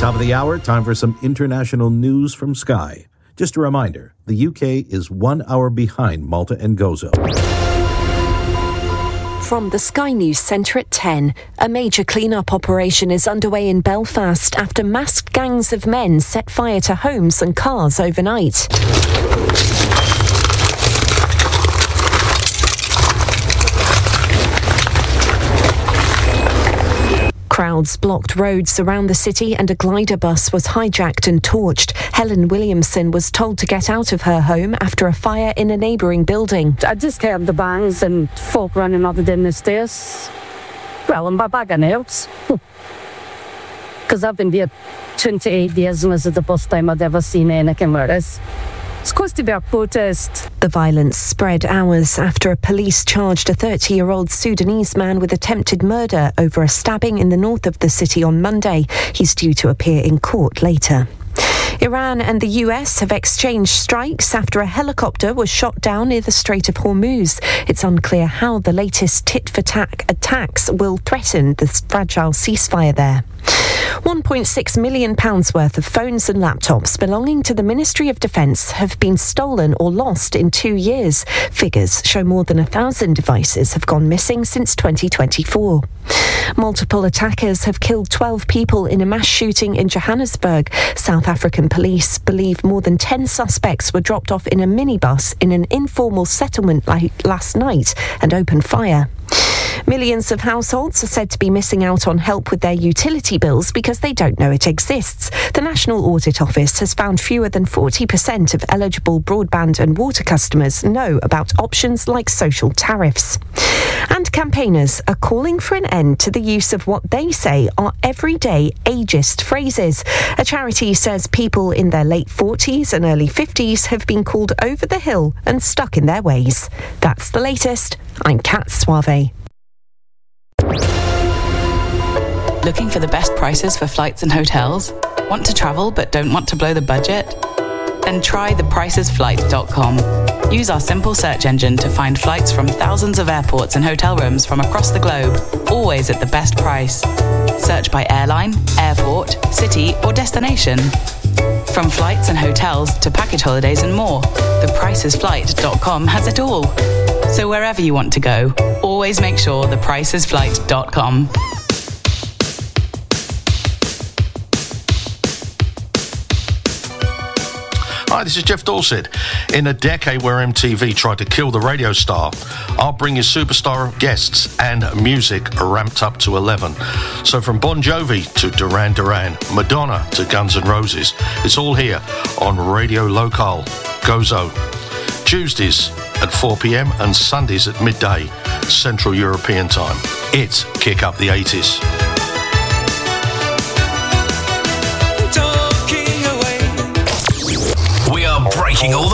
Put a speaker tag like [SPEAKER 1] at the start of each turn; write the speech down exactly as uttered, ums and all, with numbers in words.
[SPEAKER 1] Top of the hour, time for some international news from Sky. Just a reminder, the U K is one hour behind Malta and Gozo.
[SPEAKER 2] From the Sky News Centre at ten, a major clean-up operation is underway in Belfast after masked gangs of men set fire to homes and cars overnight. Crowds blocked roads around the city and a glider bus was hijacked and torched. Helen Williamson was told to get out of her home after a fire in a neighbouring building.
[SPEAKER 3] I just heard the bangs and folk running up and down the stairs. Well, I'm back in the house. Because I've been here twenty-eight years and this is the first time I've ever seen anything like this. It's supposed to be a protest.
[SPEAKER 2] The violence spread hours after a police charged a thirty-year-old Sudanese man with attempted murder over a stabbing in the north of the city on Monday. He's due to appear in court later. Iran and the U S have exchanged strikes after a helicopter was shot down near the Strait of Hormuz. It's unclear how the latest tit-for-tat attacks will threaten the fragile ceasefire there. one point six million pounds worth of phones and laptops belonging to the Ministry of Defence have been stolen or lost in two years. Figures show more than a thousand devices have gone missing since twenty twenty-four. Multiple attackers have killed twelve people in a mass shooting in Johannesburg. South African police believe more than ten suspects were dropped off in a minibus in an informal settlement last night and opened fire. Millions of households are said to be missing out on help with their utility bills because they don't know it exists. The National Audit Office has found fewer than forty percent of eligible broadband and water customers know about options like social tariffs. And campaigners are calling for an end to the use of what they say are everyday ageist phrases. A charity says people in their late forties and early fifties have been called over the hill and stuck in their ways. That's the latest. I'm Kat Suave.
[SPEAKER 4] Looking for the best prices for flights and hotels? Want to travel but don't want to blow the budget? Then try the prices flight dot com. Use our simple search engine to find flights from thousands of airports and hotel rooms from across the globe, always at the best price. Search by airline, airport, city or destination. From flights and hotels to package holidays and more, the prices flight dot com has it all. So wherever you want to go, always make sure the prices flight dot com.
[SPEAKER 5] Hi, this is Jeff Dorset. In a decade where M T V tried to kill the radio star, I'll bring you superstar guests and music ramped up to eleven. So from Bon Jovi to Duran Duran, Madonna to Guns N' Roses, it's all here on Radio Local, Gozo. Tuesdays at four p.m. and Sundays at midday, Central European Time. It's Kick Up the eighties.
[SPEAKER 6] We are breaking all the